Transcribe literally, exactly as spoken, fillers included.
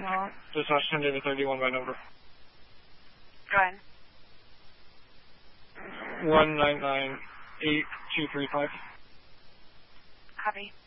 No. Dispatch ten David thirty-one by number. Go ahead. one nine nine eight two three five. Copy.